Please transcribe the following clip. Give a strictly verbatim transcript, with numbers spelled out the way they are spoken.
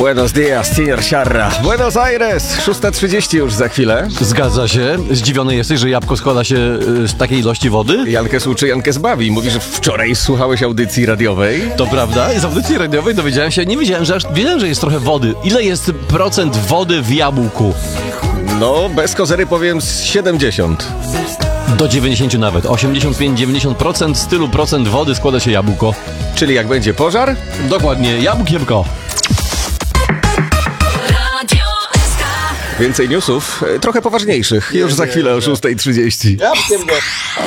Buenos dias, señor Sierra. Buenos Aires, szósta trzydzieści już za chwilę. Zgadza się. Zdziwiony jesteś, że jabłko składa się y, z takiej ilości wody? Jankes uczy, Jankes bawi. Mówi, że wczoraj słuchałeś audycji radiowej. To prawda. Z audycji radiowej dowiedziałem się, nie wiedziałem, że aż wiedziałem, że jest trochę wody. Ile jest procent wody w jabłku? No, bez kozery powiem z siedemdziesiąt. Do dziewięćdziesiąt nawet. osiemdziesiąt pięć do dziewięćdziesięciu procent z tylu procent wody składa się jabłko. Czyli jak będzie pożar? Dokładnie. Jabłkiemko. Więcej newsów, e, trochę poważniejszych, już za chwilę o szósta trzydzieści.